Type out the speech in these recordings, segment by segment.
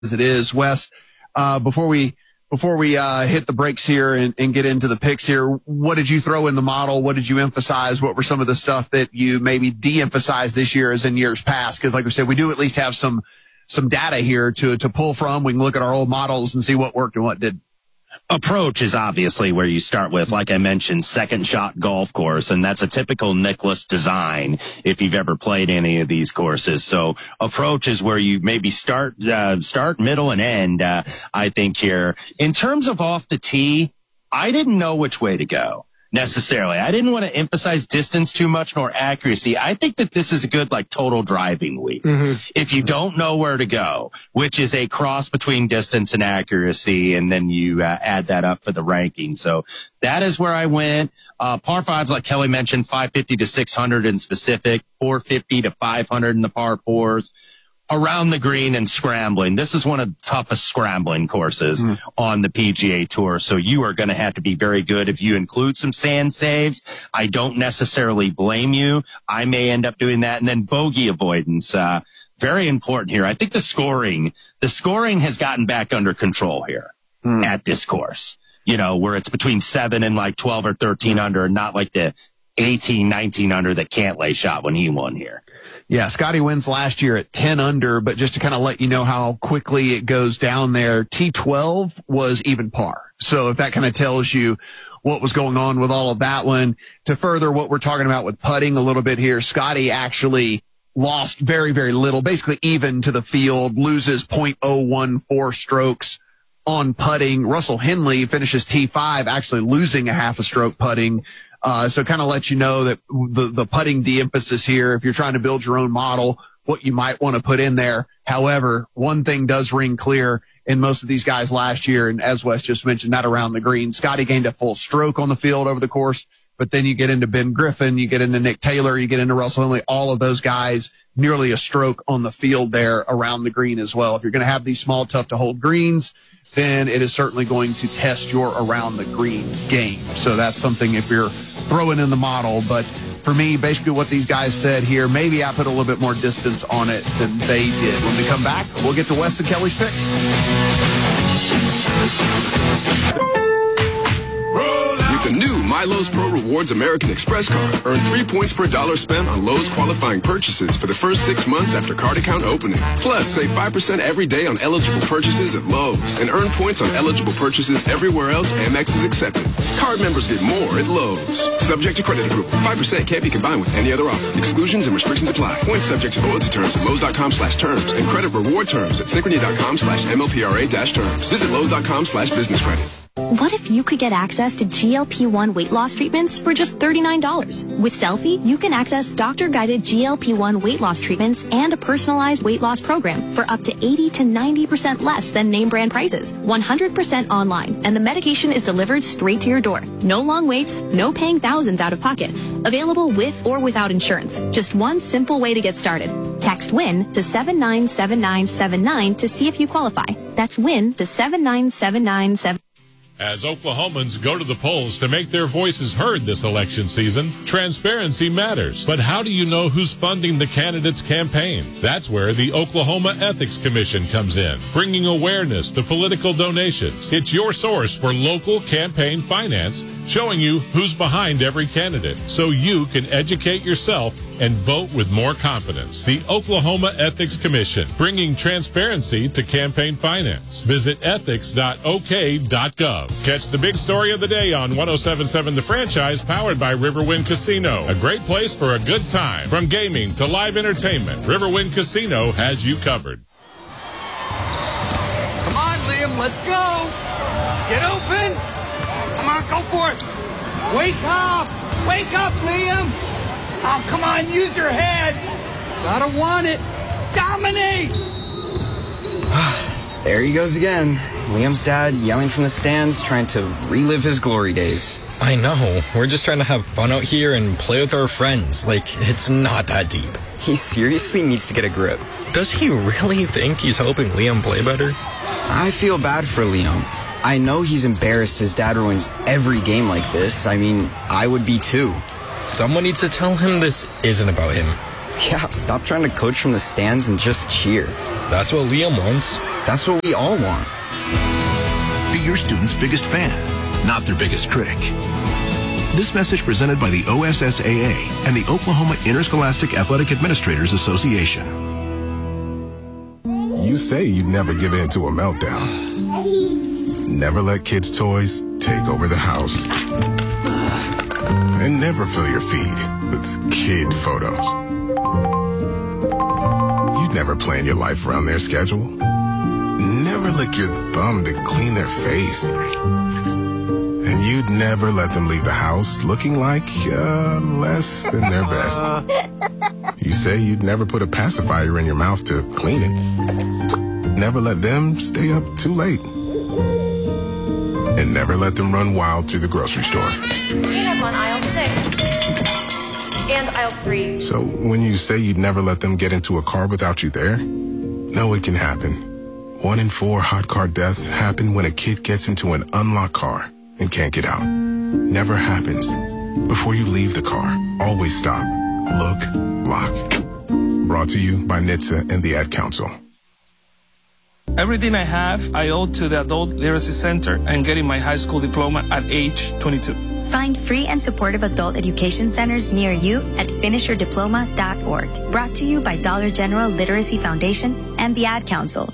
as it is. Wes, before we hit the brakes here and get into the picks here, what did you throw in the model? What did you emphasize? What were some of the stuff that you maybe de-emphasized this year as in years past? Because like we said, we do at least have some data here to pull from. We can look at our old models and see what worked and what didn't. Approach is obviously where you start with, like I mentioned, second shot golf course, and that's a typical Nicklaus design if you've ever played any of these courses. So approach is where you maybe start, middle, and end, I think here. In terms of off the tee, I didn't know which way to go necessarily. I didn't want to emphasize distance too much nor accuracy. I think that this is a good, total driving week. Mm-hmm. If you don't know where to go, which is a cross between distance and accuracy, and then you add that up for the ranking. So that is where I went. Par fives, like Kelly mentioned, 550 to 600 in specific, 450 to 500 in the par fours. Around the green and scrambling. This is one of the toughest scrambling courses on the PGA Tour. So you are going to have to be very good. If you include some sand saves, I don't necessarily blame you. I may end up doing that. And then bogey avoidance, very important here. I think the scoring has gotten back under control here at this course, where it's between 7 and 12 or 13 under, not like the 18, 19 under that Cantlay shot when he won here. Yeah, Scotty wins last year at 10 under, but just to kind of let you know how quickly it goes down there, T12 was even par. So if that kind of tells you what was going on with all of that one, to further what we're talking about with putting a little bit here, Scotty actually lost very, very little, basically even to the field, loses 0.014 strokes on putting. Russell Henley finishes T5 actually losing a half a stroke putting. So kind of let you know that the putting de-emphasis here, if you're trying to build your own model, what you might want to put in there. However, one thing does ring clear in most of these guys last year, and as Wes just mentioned, not around the green. Scotty gained a full stroke on the field over the course, but then you get into Ben Griffin, you get into Nick Taylor, you get into Russell Henley, all of those guys, nearly a stroke on the field there around the green as well. If you're going to have these small, tough to hold greens, then it is certainly going to test your around the green game. So that's something if you're throwing in the model. But for me, basically what these guys said here, maybe I put a little bit more distance on it than they did. When we come back, we'll get to Wes and Kelly's picks. The new MyLowe's Pro Rewards American Express card. Earn 3 points per dollar spent on Lowe's qualifying purchases for the first 6 months after card account opening. Plus, save 5% every day on eligible purchases at Lowe's and earn points on eligible purchases everywhere else Amex is accepted. Card members get more at Lowe's. Subject to credit approval. 5% can't be combined with any other offer. Exclusions and restrictions apply. Points subject to loyalty terms at Lowe's.com/terms and credit reward terms at Synchrony.com/MLPRA-terms. Visit Lowe's.com/business credit. What if you could get access to GLP-1 weight loss treatments for just $39? With Selfie, you can access doctor-guided GLP-1 weight loss treatments and a personalized weight loss program for up to 80 to 90% less than name brand prices. 100% online, and the medication is delivered straight to your door. No long waits, no paying thousands out of pocket. Available with or without insurance. Just one simple way to get started. Text WIN to 797979 to see if you qualify. That's WIN to 79797. As Oklahomans go to the polls to make their voices heard this election season, transparency matters. But how do you know who's funding the candidate's campaign? That's where the Oklahoma Ethics Commission comes in, bringing awareness to political donations. It's your source for local campaign finance, showing you who's behind every candidate, so you can educate yourself and vote with more confidence. The Oklahoma Ethics Commission, bringing transparency to campaign finance. Visit ethics.ok.gov. Catch the big story of the day on 107.7 The Franchise, powered by Riverwind Casino. A great place for a good time. From gaming to live entertainment, Riverwind Casino has you covered. Come on, Liam, let's go. Get open. Come on, go for it. Wake up. Wake up, Liam. Oh, come on, use your head. Gotta want it. Dominate. There he goes again. Liam's dad yelling from the stands, trying to relive his glory days. I know. We're just trying to have fun out here and play with our friends. It's not that deep. He seriously needs to get a grip. Does he really think he's helping Liam play better? I feel bad for Liam. I know he's embarrassed his dad ruins every game like this. I mean, I would be too. Someone needs to tell him this isn't about him. Yeah, stop trying to coach from the stands and just cheer. That's what Liam wants. That's what we all want. Be your student's biggest fan, not their biggest critic. This message presented by the OSSAA and the Oklahoma Interscholastic Athletic Administrators Association. You say you'd never give in to a meltdown. Never let kids' toys take over the house. And never fill your feed with kid photos. You'd never plan your life around their schedule. Never lick your thumb to clean their face. And you'd never let them leave the house looking like less than their best. You say you'd never put a pacifier in your mouth to clean it. Never let them stay up too late. And never let them run wild through the grocery store. Peanuts on aisle 6 and aisle 3. So when you say you'd never let them get into a car without you there, no, it can happen. 1 in 4 hot car deaths happen when a kid gets into an unlocked car and can't get out. Never happens. Before you leave the car, always stop, look, lock. Brought to you by NHTSA and the Ad Council. Everything I have, I owe to the Adult Literacy Center and getting my high school diploma at age 22. Find free and supportive adult education centers near you at finishyourdiploma.org. Brought to you by Dollar General Literacy Foundation and the Ad Council.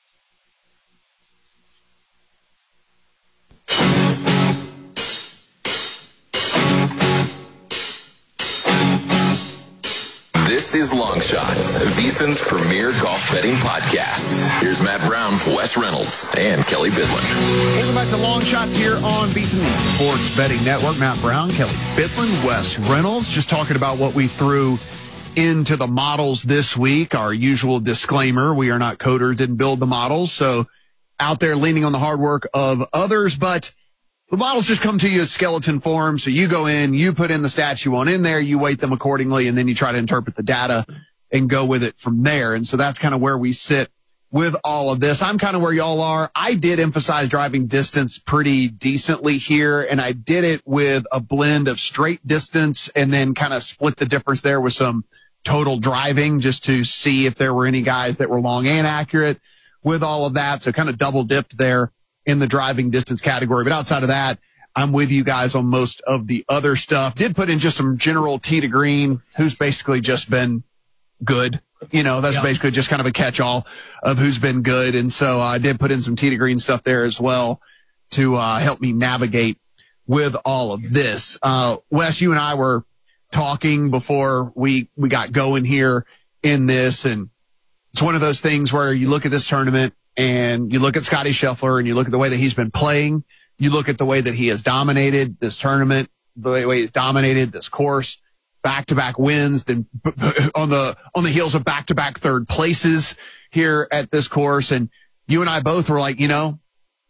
This is Long Shots, VSiN's premier golf betting podcast. Here's Matt Brown, Wes Reynolds, and Kelly Bidlin. Welcome back to Long Shots here on VSiN Sports Betting Network. Matt Brown, Kelly Bidlin, Wes Reynolds, just talking about what we threw into the models this week. Our usual disclaimer, we are not coders, didn't build the models, so out there leaning on the hard work of others, but the models just come to you in skeleton form. So you go in, you put in the stats you want in there, you weight them accordingly, and then you try to interpret the data and go with it from there. And so that's kind of where we sit with all of this. I'm kind of where y'all are. I did emphasize driving distance pretty decently here, and I did it with a blend of straight distance and then kind of split the difference there with some total driving just to see if there were any guys that were long and accurate with all of that. So kind of double dipped there in the driving distance category. But outside of that, I'm with you guys on most of the other stuff. Did put in just some general tee to green, who's basically just been good. You know, that's basically just kind of a catch-all of who's been good. And so I did put in some tee to green stuff there as well to help me navigate with all of this. Wes, you and I were talking before we got going here in this, and it's one of those things where you look at this tournament and you look at Scottie Scheffler and you look at the way that he's been playing. You look at the way that he has dominated this tournament, the way he's dominated this course, back-to-back wins, then on the heels of back-to-back third places here at this course. And you and I both were like, you know,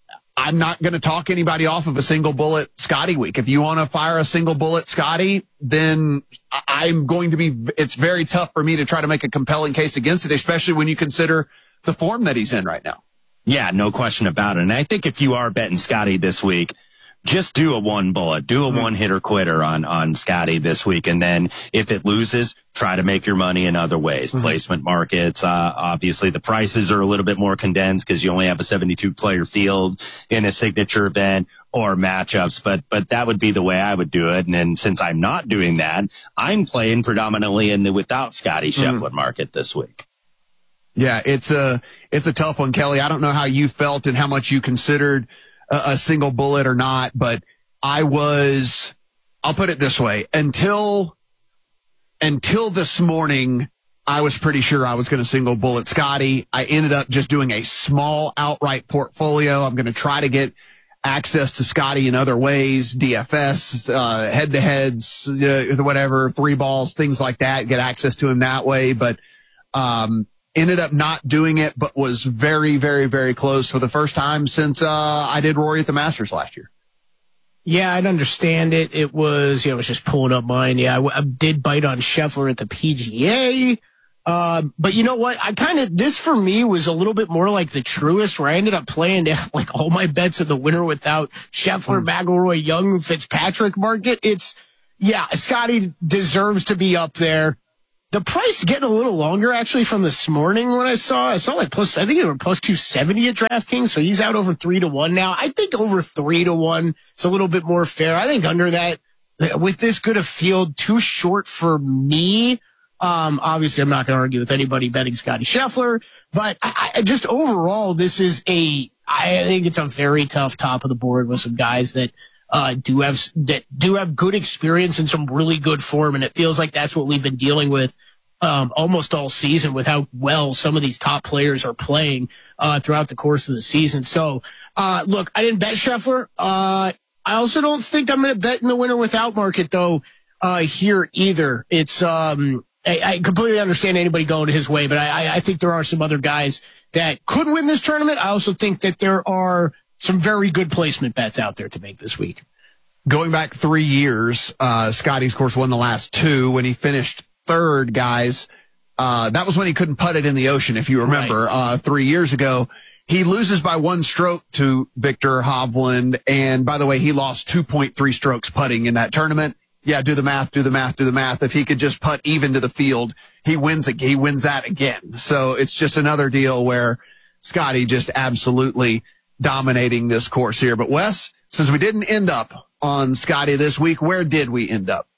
I'm not going to talk anybody off of a single bullet Scottie week. If you want to fire a single bullet Scottie, then I'm going to be, it's very tough for me to try to make a compelling case against it, especially when you consider the form that he's in right now. Yeah, no question about it. And I think if you are betting Scottie this week, just do a one bullet, do a one hitter quitter on Scottie this week. And then if it loses, try to make your money in other ways. Placement markets, obviously the prices are a little bit more condensed because you only have a 72 player field in a signature event or matchups, but that would be the way I would do it. And then since I'm not doing that, I'm playing predominantly in the without Scottie Scheffler market this week. Yeah, it's a tough one, Kelly. I don't know how you felt and how much you considered a single bullet or not, but I'll put it this way. Until this morning, I was pretty sure I was going to single bullet Scottie. I ended up just doing a small outright portfolio. I'm going to try to get access to Scottie in other ways, DFS, head-to-heads, whatever, 3 balls, things like that, get access to him that way. But, ended up not doing it, but was very, very, very close for the first time since I did Rory at the Masters last year. Yeah, I'd understand it. It was, I was just pulling up mine. Yeah, I did bite on Scheffler at the PGA. But you know what? This for me was a little bit more like the Truist, where I ended up playing like all my bets in the winner without Scheffler, McIlroy, Young, Fitzpatrick market. Scottie deserves to be up there. The price getting a little longer actually from this morning when I saw like plus, I think it was plus 270 at DraftKings. So he's out over 3-1 now. I think over 3-1 is a little bit more fair. I think under that, with this good a field, too short for me. Obviously I'm not going to argue with anybody betting Scotty Scheffler, but I just overall, I think it's a very tough top of the board with some guys that do have good experience and some really good form, and it feels like that's what we've been dealing with almost all season with how well some of these top players are playing throughout the course of the season. So, look, I didn't bet Scheffler. I also don't think I'm going to bet in the winner without market though here either. It's I completely understand anybody going his way, but I think there are some other guys that could win this tournament. I also think that there are some very good placement bets out there to make this week. Going back 3 years, Scotty's, of course, won the last two. When he finished third, guys, that was when he couldn't putt it in the ocean, if you remember, right. 3 years ago. He loses by 1 stroke to Victor Hovland. And by the way, he lost 2.3 strokes putting in that tournament. Yeah, do the math. If he could just putt even to the field, he wins that again. So it's just another deal where Scotty just absolutely dominating this course here. But Wes, since we didn't end up on Scotty this week, where did we end up?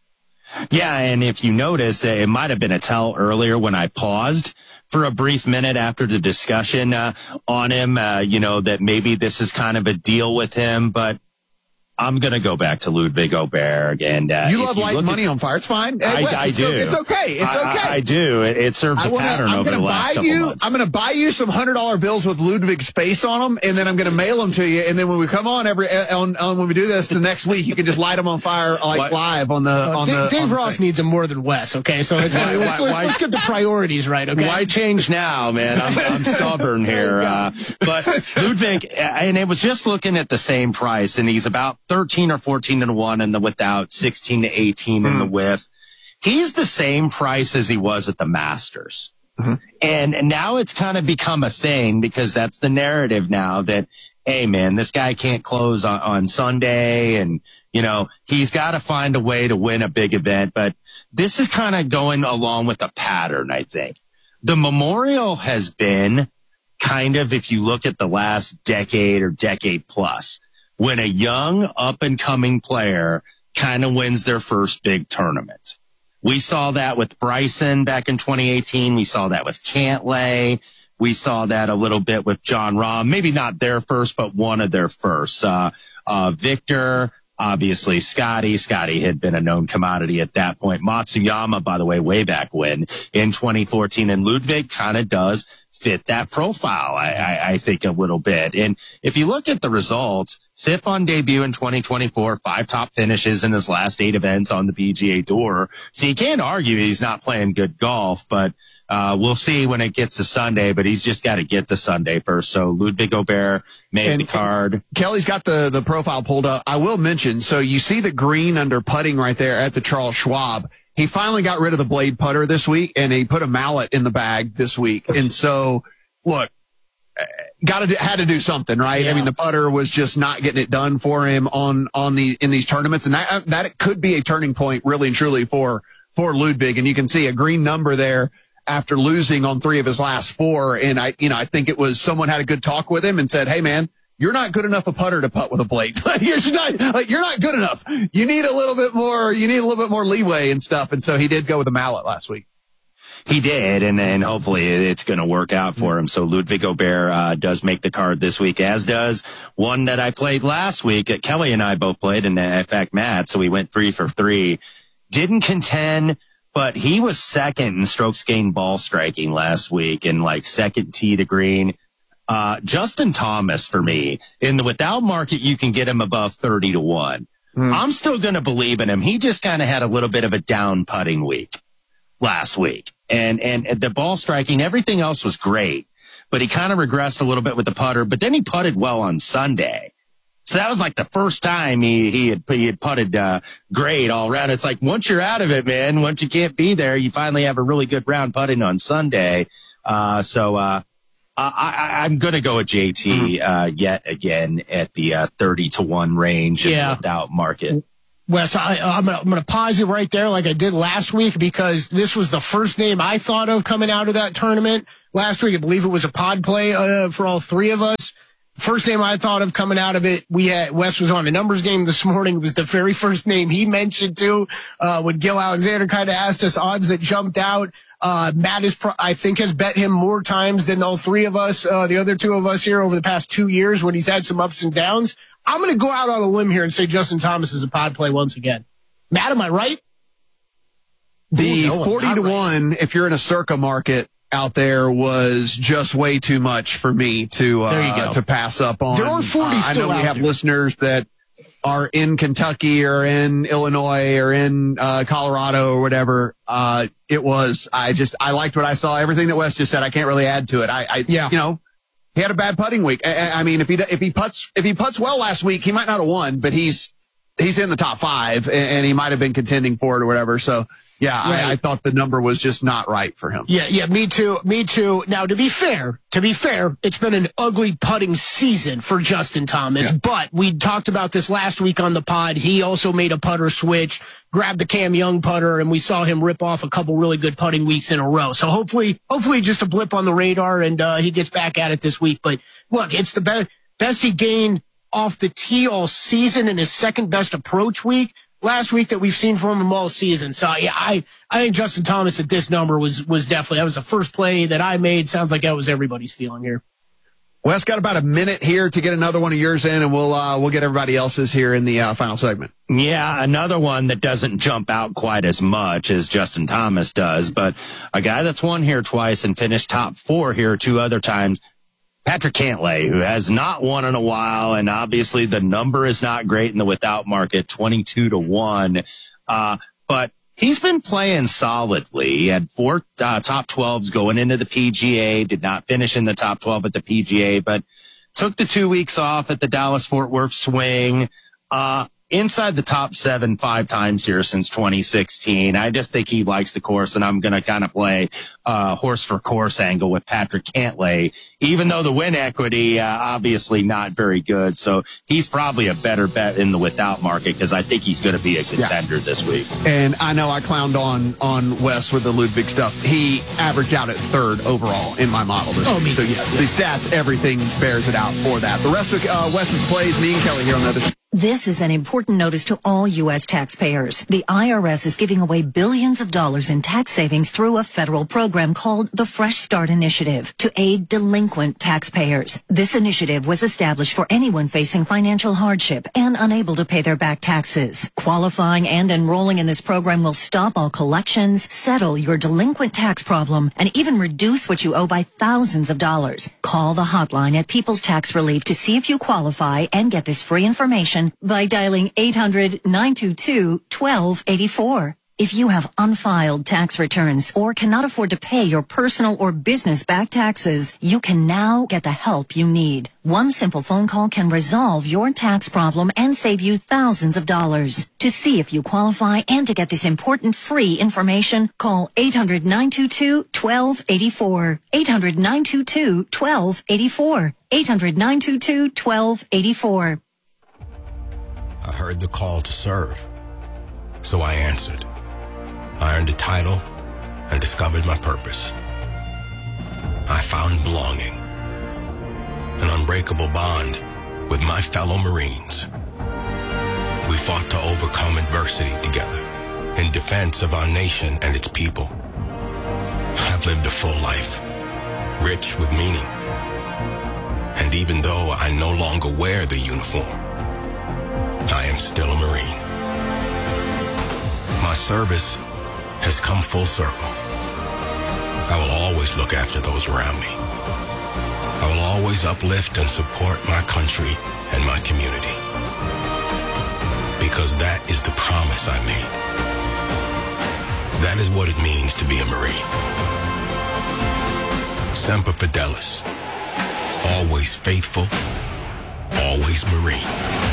Yeah, and if you notice, it might have been a tell earlier when I paused for a brief minute after the discussion on him, that maybe this is kind of a deal with him, but I'm going to go back to Ludwig Åberg. And you love lighting money on fire. It's fine. Hey, Wes, I do. It's okay. I do. It serves a pattern over the last couple months. I'm going to buy you some $100 bills with Ludwig's face on them, and then I'm going to mail them to you. And then when we come on when we do this the next week, you can just light them on fire live on the. Dave Ross needs them more than Wes. Okay, so let's get the priorities right. Okay, why change now, man? I'm stubborn here. But Ludwig, and it was just looking at the same price, and he's about 13 or 14 to 1 in the without, 16 to 18 in the with. He's the same price as he was at the Masters. Mm-hmm. And now it's kind of become a thing because that's the narrative now that, hey man, this guy can't close on Sunday and, he's got to find a way to win a big event. But this is kind of going along with a pattern, I think. The Memorial has been kind of, if you look at the last decade or decade plus, when a young up-and-coming player kind of wins their first big tournament. We saw that with Bryson back in 2018. We saw that with Cantlay. We saw that a little bit with Jon Rahm. Maybe not their first, but one of their first. Victor, obviously Scotty. Scotty had been a known commodity at that point. Matsuyama, by the way, way back when in 2014. And Ludwig kind of does fit that profile, I think, a little bit. And if you look at the results, 5th on debut in 2024, 5 top finishes in his last 8 events on the PGA Tour. So you can't argue he's not playing good golf, but we'll see when it gets to Sunday, but he's just got to get to Sunday first. So Ludwig Åberg made the card. Kelly's got the profile pulled up. I will mention, so you see the green under putting right there at the Charles Schwab. He finally got rid of the blade putter this week, and he put a mallet in the bag this week. And so, look, had to do something, right? Yeah. I mean, the putter was just not getting it done for him in these tournaments, and that could be a turning point, really and truly, for Ludwig. And you can see a green number there after losing on 3 of his last 4. And I think it was someone had a good talk with him and said, "Hey, man, you're not good enough a putter to putt with a blade. You're not good enough. You need a little bit more. You need a little bit more leeway and stuff." And so he did go with a mallet last week. He did, and hopefully it's going to work out for him. So Ludwig Åberg does make the card this week, as does one that I played last week. Kelly and I both played, and in fact, Matt, so we went 3 for 3. Didn't contend, but he was second in strokes gained ball striking last week and second tee to green. Justin Thomas for me. In the without market, you can get him above 30 to 1. I'm still going to believe in him. He just kind of had a little bit of a down putting week last week. And the ball striking, everything else was great, but he kind of regressed a little bit with the putter, but then he putted well on Sunday. So that was the first time he had putted great all around. It's once you're out of it, man, once you can't be there, you finally have a really good round putting on Sunday. I'm going to go with JT yet again at the 30 to 1 range without market. Wes, I'm going to pause you right there like I did last week, because this was the first name I thought of coming out of that tournament last week. I believe it was a pod play for all three of us. First name I thought of coming out of it, Wes was on a numbers game this morning. It was the very first name he mentioned too, when Gil Alexander kind of asked us odds that jumped out. Matt I think has bet him more times than all three of us, the other two of us here over the past 2 years when he's had some ups and downs. I'm going to go out on a limb here and say Justin Thomas is a pod play once again. Matt, am I right? The 40-1, right. If you're in a Circa market out there, was just way too much for me to pass up on. There are 40 I know we have listeners that are in Kentucky or in Illinois or in Colorado or whatever. I liked what I saw. Everything that Wes just said, I can't really add to it. You know, he had a bad putting week. I mean, if he putts well last week, he might not have won, but he's in the top 5 and he might have been contending for it or whatever. So yeah, right. I thought the number was just not right for him. Yeah, me too. Now, to be fair, it's been an ugly putting season for Justin Thomas, but we talked about this last week on the pod. He also made a putter switch, grabbed the Cam Young putter, and we saw him rip off a couple really good putting weeks in a row. So hopefully just a blip on the radar, and he gets back at it this week. But look, it's the best he gained off the tee all season in his second best approach week last week that we've seen from him all season. So yeah, I think Justin Thomas at this number was definitely, that was the first play that I made. Sounds like that was everybody's feeling here. Wes, got about a minute here to get another one of yours in, and we'll get everybody else's here in the final segment. Yeah, another one that doesn't jump out quite as much as Justin Thomas does, but a guy that's won here twice and finished top 4 here 2 other times, Patrick Cantlay, who has not won in a while, and obviously the number is not great in the without market, 22-1. But he's been playing solidly. He had 4 top 12s going into the PGA, did not finish in the top 12 at the PGA, but took the 2 weeks off at the Dallas-Fort Worth swing. Inside the top 7 5 times here since 2016. I just think he likes the course, and I'm going to kind of play horse for course angle with Patrick Cantlay, even though the win equity obviously not very good. So he's probably a better bet in the without market because I think he's going to be a contender this week. And I know I clowned on Wes with the Ludwig stuff. He averaged out at 3rd overall in my model this week. So yeah, the stats, everything bears it out for that. The rest of Wes's plays, me and Kelly here on the other. This is an important notice to all U.S. taxpayers. The IRS is giving away billions of dollars in tax savings through a federal program called the Fresh Start Initiative to aid delinquent taxpayers. This initiative was established for anyone facing financial hardship and unable to pay their back taxes. Qualifying and enrolling in this program will stop all collections, settle your delinquent tax problem, and even reduce what you owe by thousands of dollars. Call the hotline at People's Tax Relief to see if you qualify and get this free information by dialing 800-922-1284. If you have unfiled tax returns or cannot afford to pay your personal or business back taxes, you can now get the help you need. One simple phone call can resolve your tax problem and save you thousands of dollars. To see if you qualify and to get this important free information, call 800-922-1284. 800-922-1284. 800-922-1284. I heard the call to serve, so I answered. I earned a title and discovered my purpose. I found belonging, an unbreakable bond with my fellow Marines. We fought to overcome adversity together in defense of our nation and its people. I've lived a full life, rich with meaning. And even though I no longer wear the uniform, I am still a Marine. My service has come full circle. I will always look after those around me. I will always uplift and support my country and my community. Because that is the promise I made. That is what it means to be a Marine. Semper Fidelis. Always faithful. Always Marine.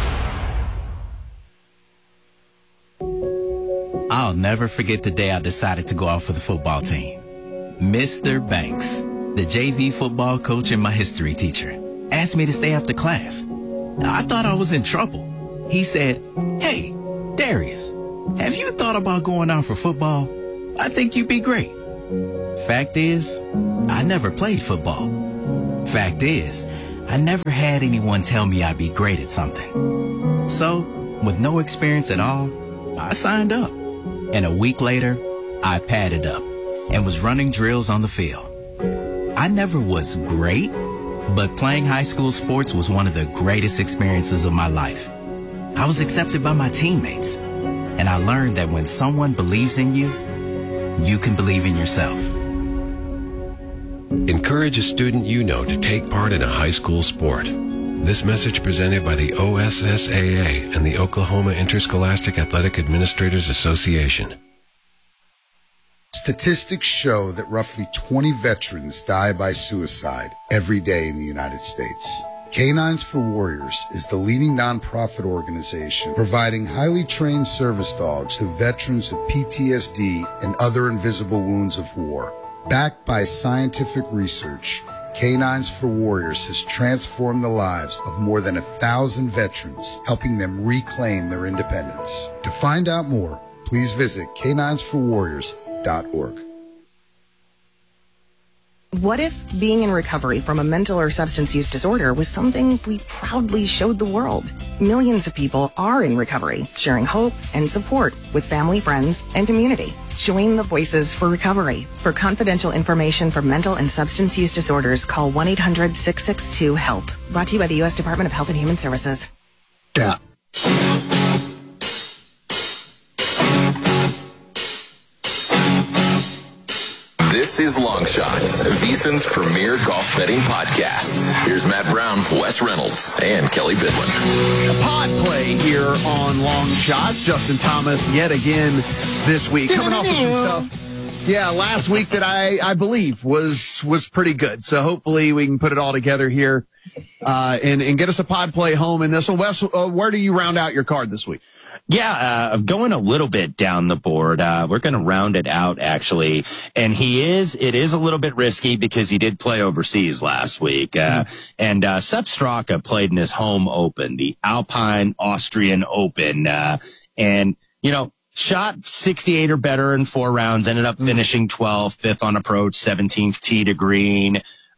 I'll never forget the day I decided to go out for the football team. Mr. Banks, the JV football coach and my history teacher, asked me to stay after class. I thought I was in trouble. He said, "Hey, Darius, have you thought about going out for football? I think you'd be great. Fact is, I never played football. Fact is, I never had anyone tell me I'd be great at something. So, with no experience at all, I signed up. And a week later, I padded up and was running drills on the field. I never was great, but playing high school sports was one of the greatest experiences of my life. I was accepted by my teammates, and I learned that when someone believes in you, you can believe in yourself. Encourage a student you know to take part in a high school sport. This message presented by the OSSAA and the Oklahoma Interscholastic Athletic Administrators Association. Statistics show that roughly 20 veterans die by suicide every day in the United States. Canines for Warriors is the leading nonprofit organization providing highly trained service dogs to veterans with PTSD and other invisible wounds of war. Backed by scientific research, Canines for Warriors has transformed the lives of more than 1,000 veterans, helping them reclaim their independence. To find out more, please visit caninesforwarriors.org. What if being in recovery from a mental or substance use disorder was something we proudly showed the world? Millions of people are in recovery, sharing hope and support with family, friends, and community. Join the Voices for Recovery. For confidential information for mental and substance use disorders, call 1-800-662-HELP. Brought to you by the U.S. Department of Health and Human Services. Yeah. This is Long Shots, VSiN's premier golf betting podcast. Here's Matt Brown, Wes Reynolds, and Kelly Bidlin. A pod play here on Long Shots. Justin Thomas yet again this week. Coming off with some stuff. Yeah, last week that I believe was pretty good. So hopefully we can put it all together here and get us a pod play home in this one. Wes, where do you round out your card this week? Yeah, going a little bit down the board. We're going to round it out, actually. And it is a little bit risky because he did play overseas last week. And Sepp Straka played in his home open, the Alpine Austrian Open. And, shot 68 or better in 4 rounds, ended up finishing 12th, 5th on approach, 17th tee to green.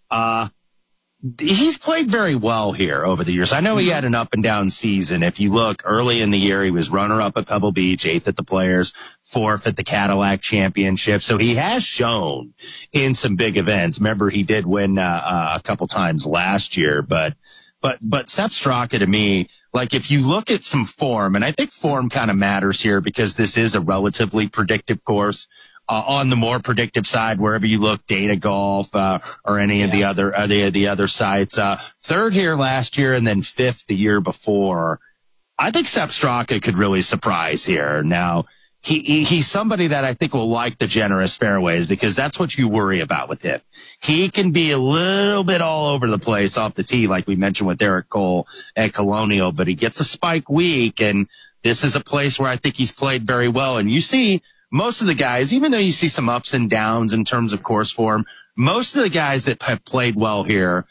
He's played very well here over the years. I know he had an up and down season. If you look early in the year, he was runner up at Pebble Beach, 8th at the Players, 4th at the Cadillac Championship. So he has shown in some big events. Remember, he did win a couple times last year, but Sepp Straka, to me, like if you look at some form, and I think form kind of matters here because this is a relatively predictive course. On the more predictive side, wherever you look, Data Golf, or any of the other sites, 3rd here last year and then 5th the year before. I think Sepp Straka could really surprise here. Now, he's somebody that I think will like the generous fairways because that's what you worry about with him. He can be a little bit all over the place off the tee, like we mentioned with Eric Cole at Colonial, but he gets a spike week, and this is a place where I think he's played very well. And you see, most of the guys, even though you see some ups and downs in terms of course form, most of the guys that have played well here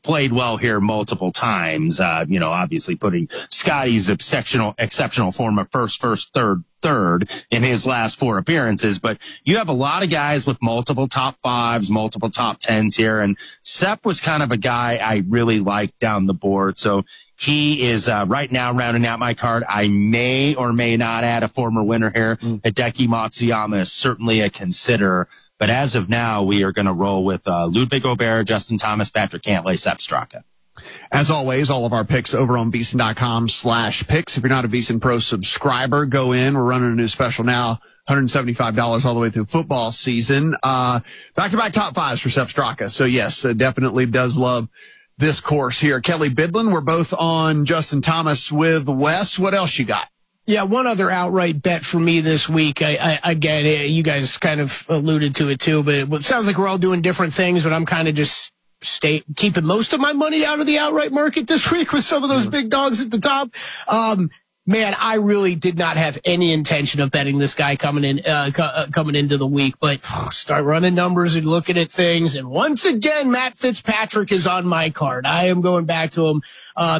multiple times. Obviously putting Scotty's exceptional form of first, third in his last 4 appearances. But you have a lot of guys with multiple top 5s, multiple top 10s here. And Sepp was kind of a guy I really liked down the board. So he is right now rounding out my card. I may or may not add a former winner here. Hideki Matsuyama is certainly a consider. But as of now, we are going to roll with Ludwig Aubert, Justin Thomas, Patrick Cantlay, Sepp Straka. As always, all of our picks over on VSiN.com/picks. If you're not a VSiN Pro subscriber, go in. We're running a new special now. $175 all the way through football season. Back-to-back top 5s for Sepp Straka. So yes, definitely does love this course here. Kelly Bidlin, we're both on Justin Thomas with Wes. What else you got? Yeah, one other outright bet for me this week. Again, you guys kind of alluded to it too, but it sounds like we're all doing different things, but I'm kind of just keeping most of my money out of the outright market this week with some of those big dogs at the top. Man, I really did not have any intention of betting this guy coming into the week, but start running numbers and looking at things. And once again, Matt Fitzpatrick is on my card. I am going back to him,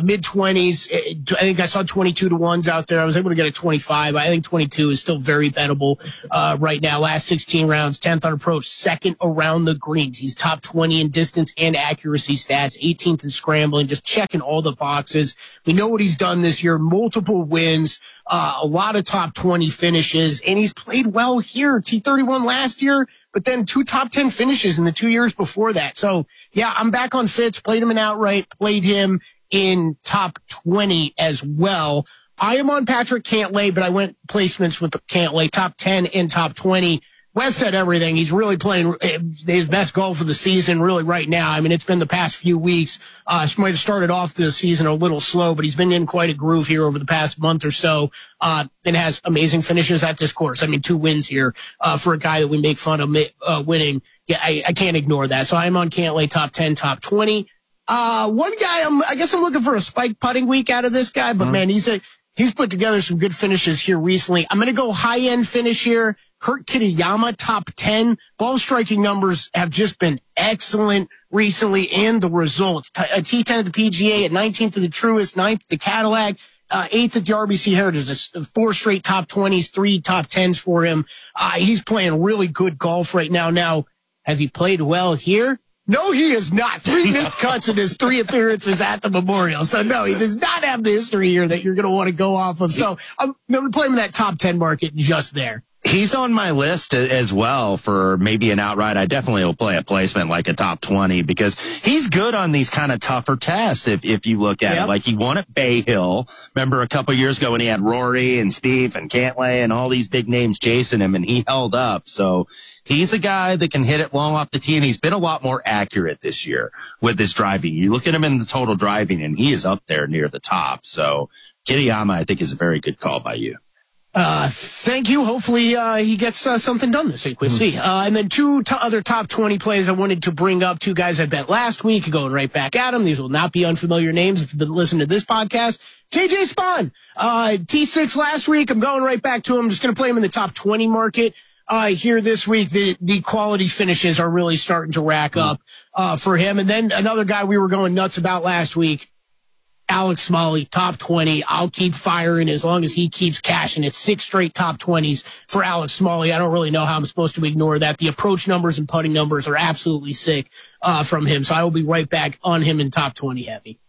mid-20s. I think I saw 22-1s out there. I was able to get a 25. I think 22 is still very bettable, right now. Last 16 rounds, 10th on approach, second around the greens. He's top 20 in distance and accuracy stats, 18th in scrambling, just checking all the boxes. We know what he's done this year, multiple wins, a lot of top 20 finishes, and he's played well here. T31 last year, but then 2 top 10 finishes in the 2 years before that. So yeah, I'm back on Fitz, played him in outright, played him in top 20 as well. I am on Patrick Cantlay, but I went placements with Cantlay, top 10 and top 20. Wes said everything. He's really playing his best golf of the season really right now. I mean, it's been the past few weeks. Might have started off the season a little slow, but he's been in quite a groove here over the past month or so, and has amazing finishes at this course. I mean, 2 wins here, for a guy that we make fun of, winning. Yeah, I can't ignore that. So I'm on Cantlay, top 10, top 20. One guy, I guess I'm looking for a spike putting week out of this guy, but man, he's put together some good finishes here recently. I'm going to go high end finish here. Kurt Kitayama, top 10. Ball striking numbers have just been excellent recently, and the results. A T10 at the PGA, at 19th at the Truist, 9th at the Cadillac, 8th at the RBC Heritage. 4 straight top 20s, 3 top 10s for him. He's playing really good golf right now. Now, has he played well here? No, he is not. 3 missed cuts in his 3 appearances at the Memorial. So, no, he does not have the history here that you're going to want to go off of. So, I'm going to play him in that top 10 market just there. He's on my list as well for maybe an outright. I definitely will play a placement like a top 20 because he's good on these kind of tougher tests. If you look at it, like he won at Bay Hill. Remember a couple years ago when he had Rory and Steve and Cantlay and all these big names chasing him, and he held up. So he's a guy that can hit it long off the tee, and he's been a lot more accurate this year with his driving. You look at him in the total driving, and he is up there near the top. So Kitayama, I think, is a very good call by you. Thank you. Hopefully, he gets something done this week. We'll see. And then 2 other top 20 plays I wanted to bring up. 2 guys I bet last week, going right back at them. These will not be unfamiliar names if you've been listening to this podcast. JJ Spaun, T6 last week. I'm going right back to him. I'm just going to play him in the top 20 market. Here this week, the quality finishes are really starting to rack up, for him. And then another guy we were going nuts about last week, Alex Smalley, top 20. I'll keep firing as long as he keeps cashing. It's 6 straight top 20s for Alex Smalley. I don't really know how I'm supposed to ignore that. The approach numbers and putting numbers are absolutely sick, from him. So I will be right back on him in top 20 heavy.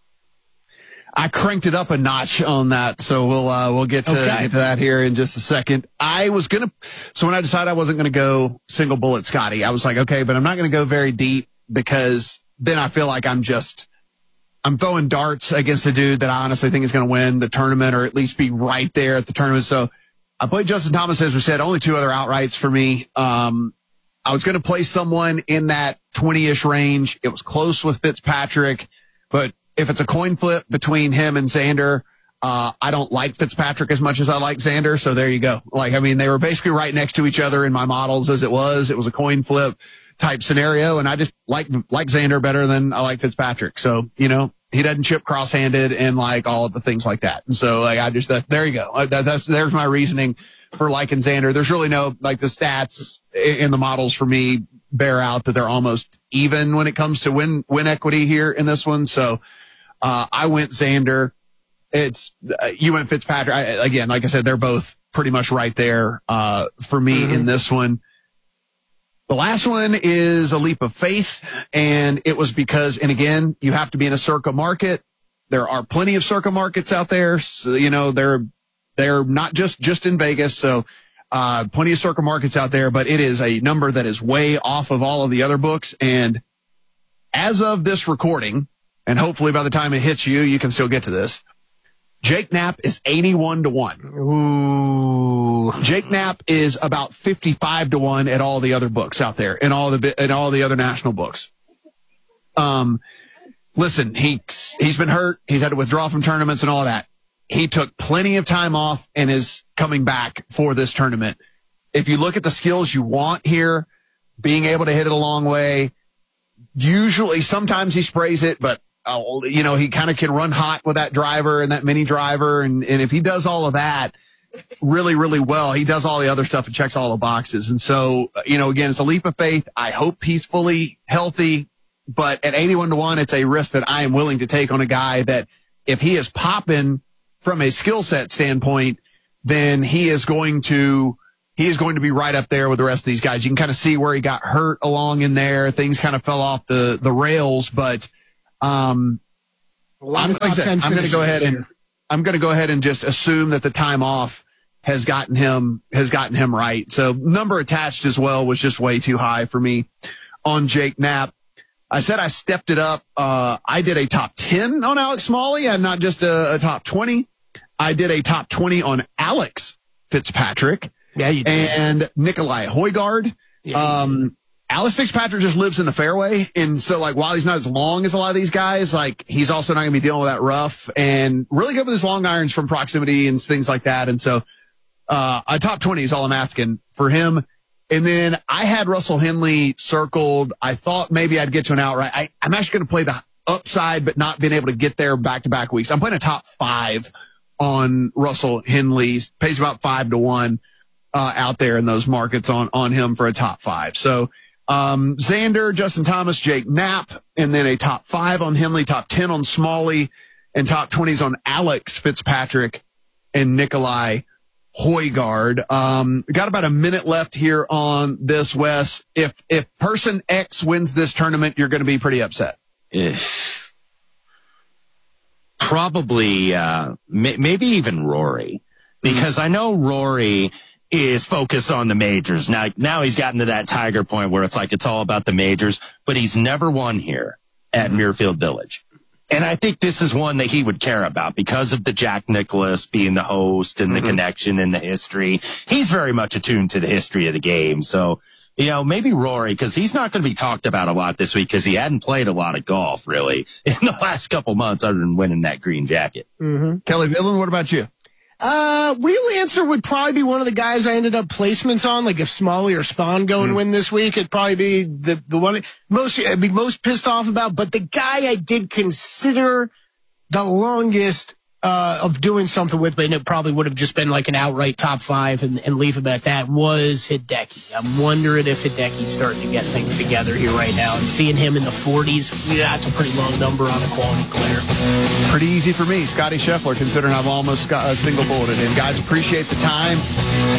I cranked it up a notch on that, so we'll get to that here in just a second. So when I decided I wasn't gonna go single bullet Scotty, I was like, okay, but I'm not gonna go very deep because then I feel like I'm throwing darts against a dude that I honestly think is going to win the tournament or at least be right there at the tournament. So I played Justin Thomas, as we said, only 2 other outrights for me. I was going to play someone in that 20-ish range. It was close with Fitzpatrick, but if it's a coin flip between him and Xander, I don't like Fitzpatrick as much as I like Xander. So there you go. They were basically right next to each other in my models as it was. It was a coin flip type scenario, and I just like Xander better than I like Fitzpatrick. So, he doesn't chip cross-handed and all of the things like that. And so there you go. There's my reasoning for liking Xander. There's really no, the stats in the models for me bear out that they're almost even when it comes to win equity here in this one. So, I went Xander. You went Fitzpatrick. Again, like I said, they're both pretty much right there, for me in this one. The last one is a leap of faith, and it was because, and again, you have to be in a Circa market. There are plenty of Circa markets out there. So, they're not just in Vegas. So, plenty of Circa markets out there, but it is a number that is way off of all of the other books. And as of this recording, and hopefully by the time it hits you, you can still get to this, Jake Knapp is 81-1. Ooh. Jake Knapp is about 55-1 at all the other books out there, and all the other national books. Listen, he's been hurt. He's had to withdraw from tournaments and all of that. He took plenty of time off and is coming back for this tournament. If you look at the skills you want here, being able to hit it a long way, usually, sometimes he sprays it, but he kind of can run hot with that driver and that mini driver. And if he does all of that really, really well, he does all the other stuff and checks all the boxes. And so, again, it's a leap of faith. I hope he's fully healthy, but at 81-1, it's a risk that I am willing to take on a guy that if he is popping from a skill set standpoint, then he is going to be right up there with the rest of these guys. You can kind of see where he got hurt along in there. Things kind of fell off the rails, but I'm going to go ahead and just assume that the time off has gotten him right. So number attached as well was just way too high for me on Jake Knapp. I said I stepped it up. I did a top 10 on Alex Smalley and not just a top 20. I did a top 20 on Alex Fitzpatrick. Yeah, you did. And Nikolai Højgaard. Yeah, Alex Fitzpatrick just lives in the fairway. And so, while he's not as long as a lot of these guys, he's also not going to be dealing with that rough and really good with his long irons from proximity and things like that. And so, a top 20 is all I'm asking for him. And then I had Russell Henley circled. I thought maybe I'd get to an outright. I'm actually going to play the upside, but not being able to get there back-to-back weeks. I'm playing a top 5 on Russell Henley. Pays about 5-1 out there in those markets on him for a top 5. So Xander, Justin Thomas, Jake Knapp, and then a top 5 on Henley, top 10 on Smalley, and top 20s on Alex Fitzpatrick and Nikolai Højgaard. Got about a minute left here on this, Wes. If person X wins this tournament, you're going to be pretty upset. Probably, maybe even Rory, because I know Rory is focused on the majors. Now he's gotten to that Tiger point where it's all about the majors, but he's never won here at Muirfield Village. And I think this is one that he would care about because of the Jack Nicklaus being the host and the connection and the history. He's very much attuned to the history of the game. So, maybe Rory, because he's not going to be talked about a lot this week because he hadn't played a lot of golf, really, in the last couple months other than winning that green jacket. Mm-hmm. Kelly Bidlin, what about you? Real answer would probably be one of the guys I ended up placements on. If Smalley or Spahn go and win this week, it'd probably be the one I'd be most pissed off about. But the guy I did consider the longest of doing something with, and it probably would have just been an outright top 5 and leave him at that, was Hideki. I'm wondering if Hideki's starting to get things together here right now, and seeing him in the 40s, that's a pretty long number on a quality player. Pretty easy for me, Scotty Scheffler, considering I've almost got a single bulleted in. Guys, appreciate the time.